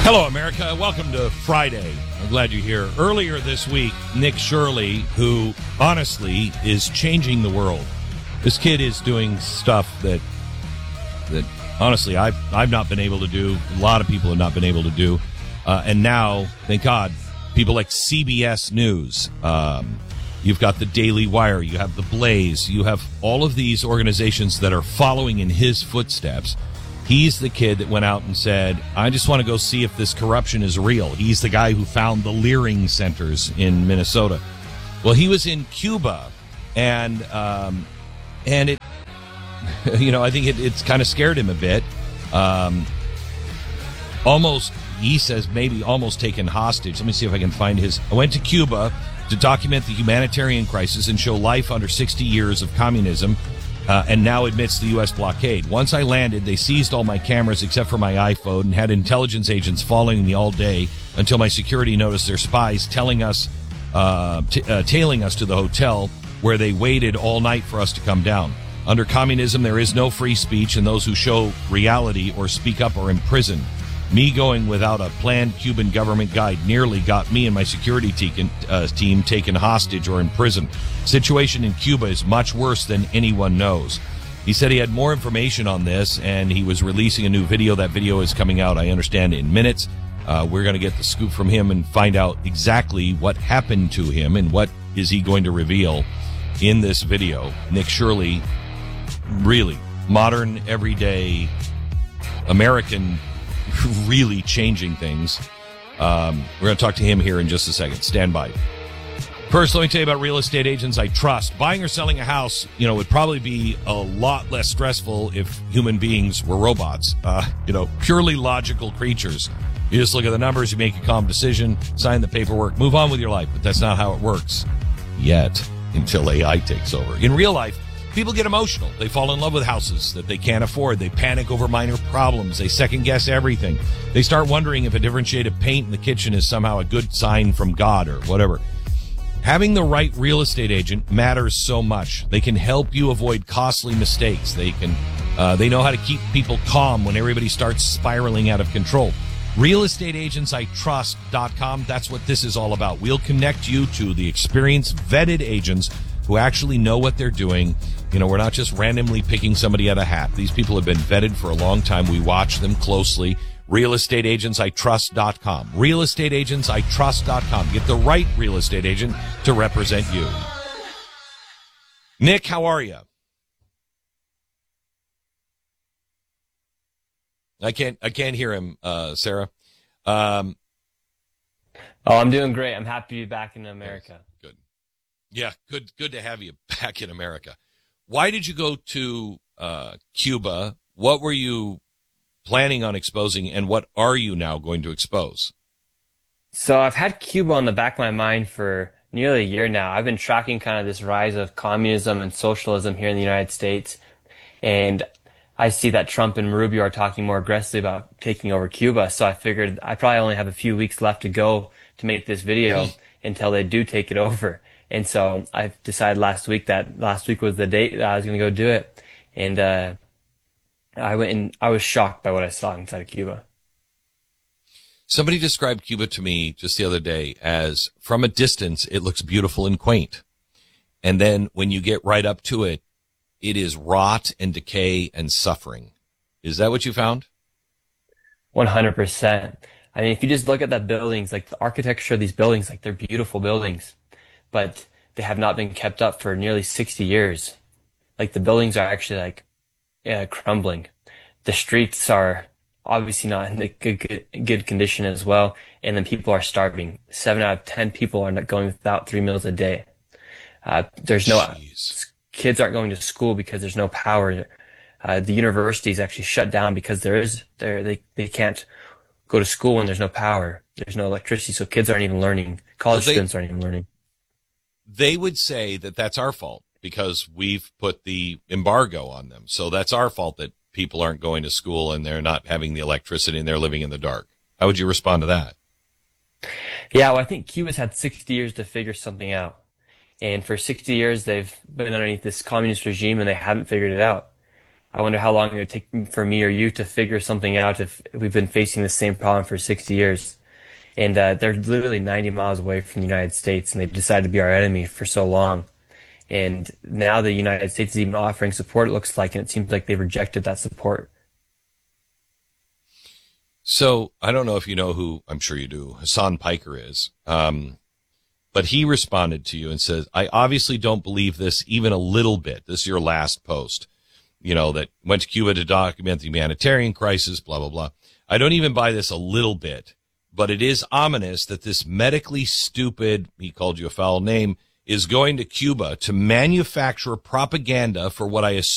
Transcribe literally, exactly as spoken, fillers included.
Hello, America. Welcome to Friday. I'm glad you're here. Earlier this week, Nick Shirley, who honestly is changing the world. This kid is doing stuff that that honestly I've I've not been able to do. A lot of people have not been able to do. Uh, and now, thank God, people like C B S News. Um, you've got the Daily Wire. You have the Blaze. You have all of these organizations that are following in his footsteps. He's the kid that went out and said, I just want to go see if this corruption is real. He's the guy who found the Leering centers in Minnesota. Well, he was in Cuba, and um, and it, you know, I think it, it's kind of scared him a bit. Um, almost, he says, maybe almost taken hostage. Let me see if I can find his. I went to Cuba to document the humanitarian crisis and show life under sixty years of communism. Uh, and now admits the U S blockade. Once I landed, they seized all my cameras except for my iPhone and had intelligence agents following me all day until my security noticed their spies telling us, uh, t- uh, tailing us to the hotel where they waited all night for us to come down. Under communism, there is no free speech, and those who show reality or speak up are imprisoned. Me going without a planned Cuban government guide nearly got me and my security te- uh, team taken hostage or imprisoned. Situation in Cuba is much worse than anyone knows. He said he had more information on this, and he was releasing a new video. That video is coming out, I understand, in minutes. Uh, we're going to get the scoop from him and find out exactly what happened to him and what is he going to reveal in this video. Nick Shirley, really modern, everyday American, really changing things. Um, we're going to talk to him here in just a second. Stand by. First, let me tell you about real estate agents I trust. Buying or selling a house, you know, would probably be a lot less stressful if human beings were robots. Uh, you know, purely logical creatures. You just look at the numbers, you make a calm decision, sign the paperwork, move on with your life. But that's not how it works yet, until A I takes over. In real life, people get emotional. They fall in love with houses that they can't afford. They panic over minor problems. They second-guess everything. They start wondering if a different shade of paint in the kitchen is somehow a good sign from God or whatever. Having the right real estate agent matters so much. They can help you avoid costly mistakes. They can, uh, they know how to keep people calm when everybody starts spiraling out of control. real estate agents I trust dot com. That's what this is all about. We'll connect you to the experienced, vetted agents who actually know what they're doing. You know, we're not just randomly picking somebody out of a hat. These people have been vetted for a long time. We watch them closely. real estate agents I trust dot com. real estate agents I trust dot com. Get the right real estate agent to represent you. Nick, how are you? I can't, I can't hear him, uh, Sarah. Um, oh, I'm doing great. I'm happy to be back in America. Good. Yeah, good, good to have you back in America. Why did you go to uh, Cuba? What were you planning on exposing, and what are you now going to expose? So I've had Cuba on the back of my mind for nearly a year now. I've been tracking kind of this rise of communism and socialism here in the United States, and I see that Trump and Rubio are talking more aggressively about taking over Cuba. So I figured I probably only have a few weeks left to go to make this video until they do take it over. And so I decided last week that last week was the date that I was going to go do it. And uh, I went and I was shocked by what I saw inside of Cuba. Somebody described Cuba to me just the other day as, from a distance, it looks beautiful and quaint. And then when you get right up to it, it is rot and decay and suffering. Is that what you found? one hundred percent. I mean, if you just look at that buildings, like the architecture of these buildings, like they're beautiful buildings, but they have not been kept up for nearly sixty years. Like the buildings are actually like yeah, crumbling. The streets are obviously not in good, good, good condition as well. And then people are starving. Seven out of ten people are not going without three meals a day. Uh, there's no, Jeez. Kids aren't going to school because there's no power. Uh, the university is actually shut down because there is, there, they, they can't go to school when there's no power. There's no electricity. So kids aren't even learning. College they, students aren't even learning. They would say that that's our fault because we've put the embargo on them. So that's our fault that people aren't going to school and they're not having the electricity and they're living in the dark. How would you respond to that? Yeah, well, I think Cuba's had sixty years to figure something out. And for sixty years, they've been underneath this communist regime and they haven't figured it out. I wonder how long it would take for me or you to figure something out if we've been facing the same problem for sixty years. And uh, they're literally ninety miles away from the United States, and they've decided to be our enemy for so long. And now the United States is even offering support, it looks like, and it seems like they've rejected that support. So I don't know if you know who, I'm sure you do, Hassan Piker is. Um, but he responded to you and says, I obviously don't believe this even a little bit. This is your last post, you know, that went to Cuba to document the humanitarian crisis, blah, blah, blah. I don't even buy this a little bit, but it is ominous that this medically stupid, he called you a foul name, is going to Cuba to manufacture propaganda for what I assume